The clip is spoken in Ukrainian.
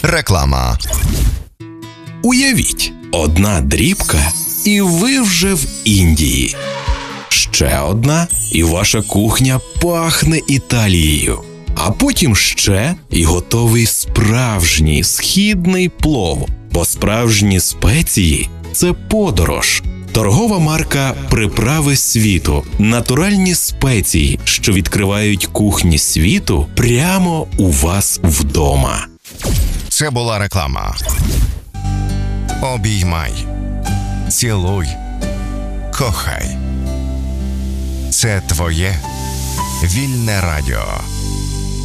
Реклама. Уявіть, одна дрібка, і ви вже в Індії. Ще одна, і ваша кухня пахне Італією. А потім ще, і готовий справжній східний плов. Бо справжні спеції – це подорож. Торгова марка «Приправи світу» – натуральні спеції, що відкривають кухні світу прямо у вас вдома. Це була реклама. Обіймай, цілуй, кохай. Це твоє вільне радіо.